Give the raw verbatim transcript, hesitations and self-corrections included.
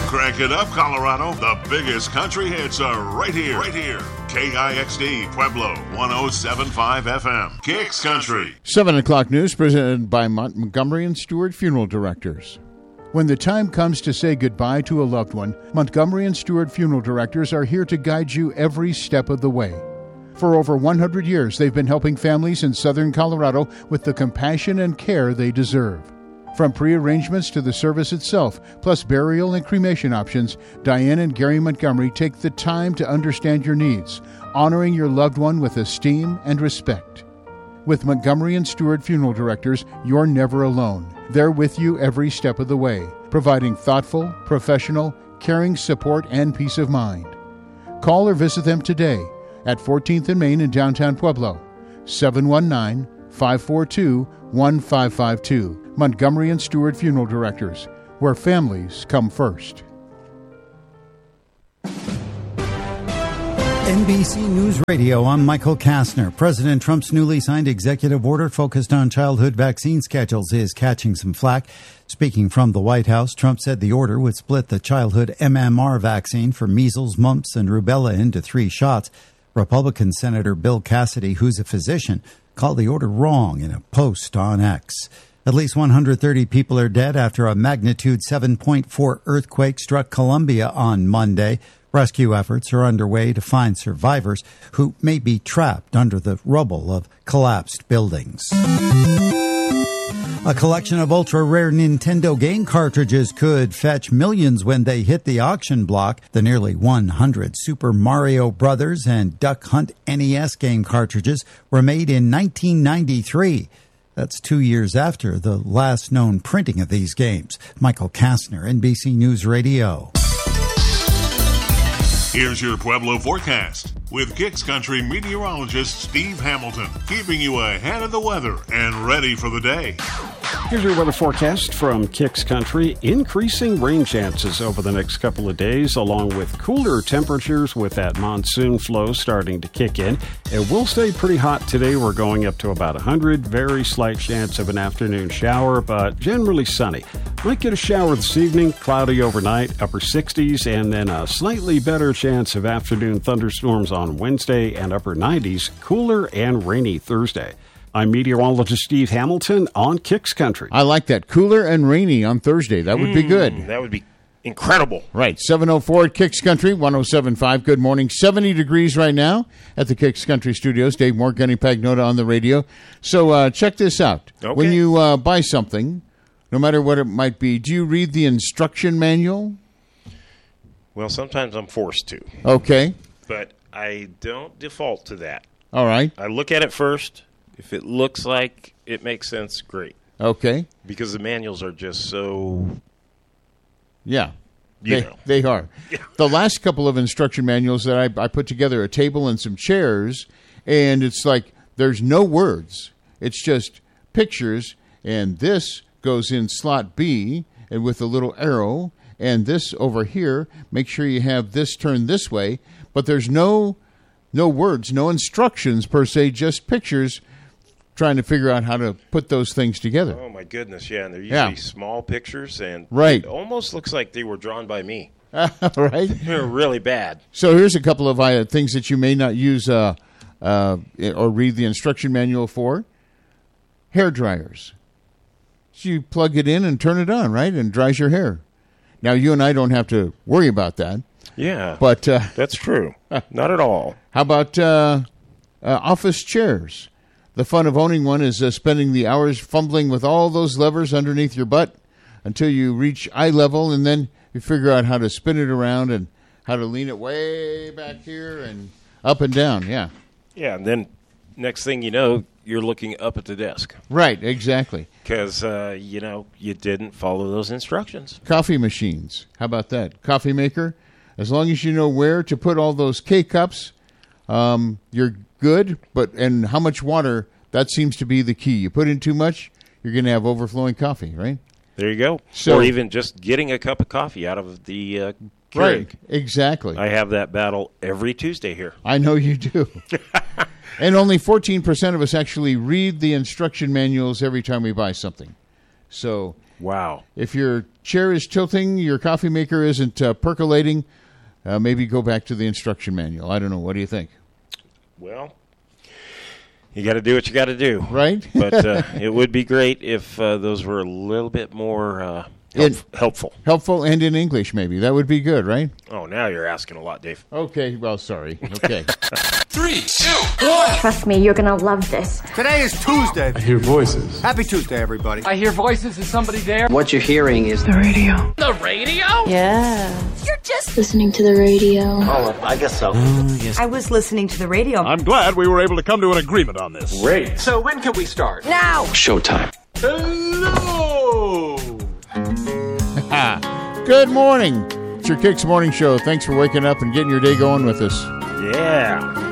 Crank it up, Colorado. The biggest country hits are right here. Right here. K I X D Pueblo, one oh seven point five F M. Kicks Country. seven o'clock news presented by Montgomery and Stewart Funeral Directors. When the time comes to say goodbye to a loved one, Montgomery and Stewart Funeral Directors are here to guide you every step of the way. For over one hundred years, they've been helping families in southern Colorado with the compassion and care they deserve. From pre-arrangements to the service itself, plus burial and cremation options, Diane and Gary Montgomery take the time to understand your needs, honoring your loved one with esteem and respect. With Montgomery and Stewart Funeral Directors, you're never alone. They're with you every step of the way, providing thoughtful, professional, caring support and peace of mind. Call or visit them today at fourteenth and Main in downtown Pueblo, seven one nine, five four two, one five five two. Montgomery and Stewart Funeral Directors, where families come first. N B C News Radio, I'm Michael Kastner. President Trump's newly signed executive order focused on childhood vaccine schedules is catching some flack. Speaking from the White House, Trump said the order would split the childhood M M R vaccine for measles, mumps, and rubella into three shots. Republican Senator Bill Cassidy, who's a physician, called the order wrong in a post on X. At least one hundred thirty people are dead after a magnitude seven point four earthquake struck Colombia on Monday. Rescue efforts are underway to find survivors who may be trapped under the rubble of collapsed buildings. A collection of ultra-rare Nintendo game cartridges could fetch millions when they hit the auction block. The nearly one hundred Super Mario Brothers and Duck Hunt N E S game cartridges were made in nineteen ninety-three. That's two years after the last known printing of these games. Michael Kastner, N B C News Radio. Here's your Pueblo forecast with Kicks Country meteorologist Steve Hamilton, keeping you ahead of the weather and ready for the day. Here's your weather forecast from Kicks Country. Increasing rain chances over the next couple of days, along with cooler temperatures with that monsoon flow starting to kick in. It will stay pretty hot today. We're going up to about one hundred. Very slight chance of an afternoon shower, but generally sunny. Might get a shower this evening, cloudy overnight, upper sixties, and then a slightly better chance of afternoon thunderstorms on Wednesday and upper nineties, cooler and rainy Thursday. I'm meteorologist Steve Hamilton on Kicks Country. I like that. Cooler and rainy on Thursday. That would be good. Mm, that would be incredible. Right. seven oh four at Kicks Country, one oh seven point five. Good morning. seventy degrees right now at the Kicks Country studios. Dave Moore, Gunny Pagnota on the radio. So uh, check this out. Okay. When you uh, buy something, no matter what it might be, do you read the instruction manual? Well, sometimes I'm forced to. Okay. But I don't default to that. All right. I look at it first. If it looks like it makes sense, great. Okay. Because the manuals are just so... Yeah. You they, know. they are. Yeah. The last couple of instruction manuals that I, I put together, a table and some chairs, and it's like there's no words. It's just pictures, and this goes in slot B and with a little arrow, and this over here, make sure you have this turned this way, but there's no no words, no instructions per se, just pictures trying to figure out how to put those things together. Oh, my goodness, yeah. And they're usually Yeah. small pictures, and Right. it almost looks like they were drawn by me. Right? They're really bad. So here's a couple of uh, things that you may not use uh, uh, or read the instruction manual for. Hair dryers. So you plug it in and turn it on, right, and dries your hair. Now, you and I don't have to worry about that. Yeah, But uh, that's true. Not at all. how about uh, uh, office chairs? The fun of owning one is uh, spending the hours fumbling with all those levers underneath your butt until you reach eye level, and then you figure out how to spin it around and how to lean it way back here and up and down. Yeah. Yeah, and then next thing you know, you're looking up at the desk. Right, exactly. Because, uh, you know, you didn't follow those instructions. Coffee machines. How about that? Coffee maker. As long as you know where to put all those K-cups, um, you're good. But and how much water, that seems to be the key. You put in too much, you're going to have overflowing coffee, right? There you go. So- or even just getting a cup of coffee out of the uh, Keurig. Right, exactly. I have that battle every Tuesday here. I know you do. And only fourteen percent of us actually read the instruction manuals every time we buy something. So Wow. if you're chair is tilting, your coffee maker isn't uh, percolating, uh, maybe go back to the instruction manual. I don't know. What do you think? Well, you got to do what you got to do. Right? But uh, it would be great if uh, those were a little bit more uh, help- In- helpful. Helpful and in English, maybe. That would be good, right? Oh, now you're asking a lot, Dave. Okay, well, sorry. Okay. Three, two, one. Trust me, you're gonna love this. Today is Tuesday. I hear voices. Happy Tuesday, everybody. I hear voices. Is somebody there? What you're hearing is the radio. The radio? Yeah. You're just listening to the radio. Oh, I guess so. Uh, yes. I was listening to the radio. I'm glad we were able to come to an agreement on this. Great. So when can we start? Now. Showtime. Hello. Good morning. It's your Kicks Morning Show. Thanks for waking up and getting your day going with us. Yeah.